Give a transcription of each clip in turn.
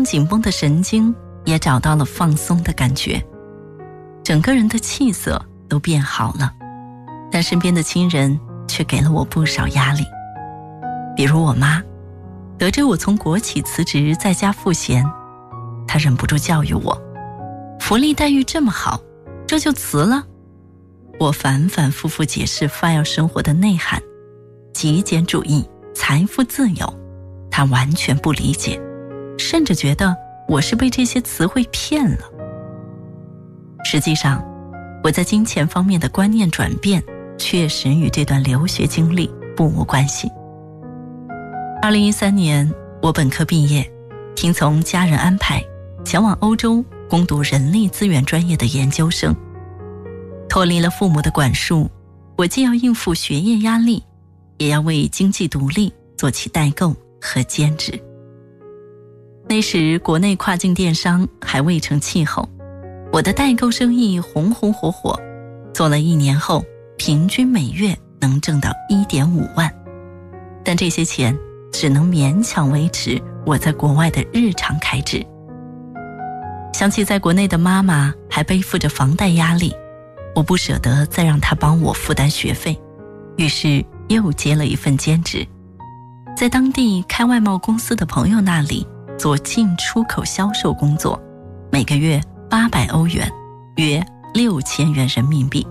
紧绷的神经也找到了放松的感觉，整个人的气色都变好了，但身边的亲人却给了我不少压力。比如我妈，得知我从国企辞职在家赋闲，她忍不住教育我，福利待遇这么好，这就辞了？我反反复复解释 FIRE 生活的内涵，极简主义，财富自由，她完全不理解，甚至觉得我是被这些词汇骗了。实际上，我在金钱方面的观念转变确实与这段留学经历不无关系。2013年，我本科毕业，听从家人安排，前往欧洲攻读人力资源专业的研究生。脱离了父母的管束，我既要应付学业压力，也要为经济独立做起代购和兼职。那时国内跨境电商还未成气候，我的代购生意红红火火，做了1年后，平均每月能挣到1.5万，但这些钱只能勉强维持我在国外的日常开支。想起在国内的妈妈还背负着房贷压力，我不舍得再让她帮我负担学费，于是又接了一份兼职，在当地开外贸公司的朋友那里做进出口销售工作，每个月800欧元，约6000元人民币。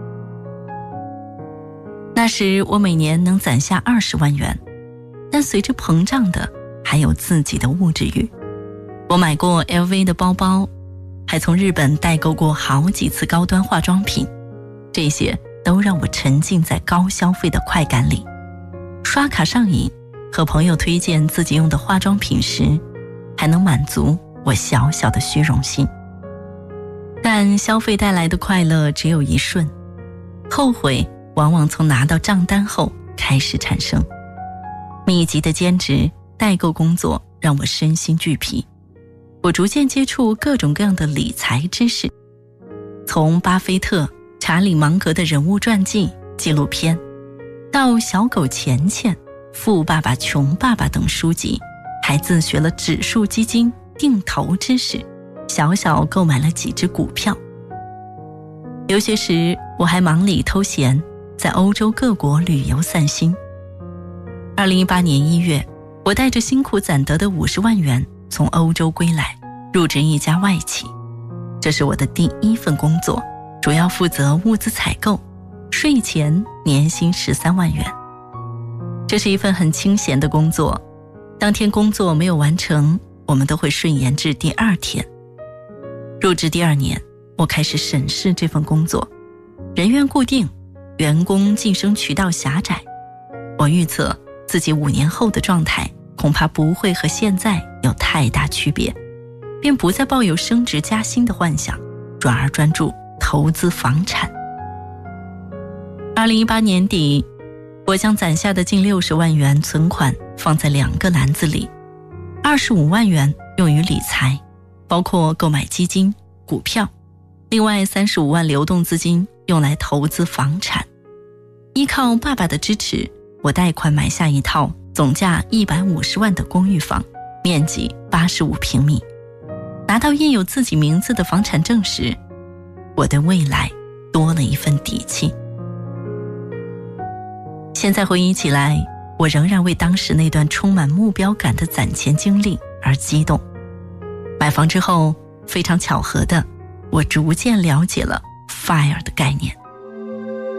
那时我每年能攒下20万元，但随着膨胀的还有自己的物质欲。我买过 LV 的包包，还从日本代购过好几次高端化妆品，这些都让我沉浸在高消费的快感里。刷卡上瘾，和朋友推荐自己用的化妆品时，还能满足我小小的虚荣心。但消费带来的快乐只有一瞬，后悔往往从拿到账单后开始产生。密集的兼职代购工作让我身心俱疲，我逐渐接触各种各样的理财知识，从巴菲特、查理芒格的人物传记、纪录片，到小狗钱钱、富爸爸穷爸爸等书籍，还自学了指数基金、定投知识，小小购买了几只股票。留学时我还忙里偷闲，在欧洲各国旅游散心。2018年1月，我带着辛苦攒得的50万元从欧洲归来，入职一家外企。这是我的第1份工作，主要负责物资采购，税前年薪13万元。这是一份很清闲的工作，当天工作没有完成，我们都会顺延至第2天。入职第2年，我开始审视这份工作，人员固定，员工晋升渠道狭窄。我预测自己5年后的状态恐怕不会和现在有太大区别，便不再抱有升职加薪的幻想，转而专注投资房产。2018年底，我将攒下的近60万元存款放在2个篮子里，25万元用于理财，包括购买基金、股票，另外35万流动资金用来投资房产。依靠爸爸的支持，我贷款买下一套总价150万的公寓房，面积85平米。拿到印有自己名字的房产证时，我对未来多了一份底气。现在回忆起来，我仍然为当时那段充满目标感的攒钱经历而激动。买房之后，非常巧合的，我逐渐了解了 FIRE 的概念。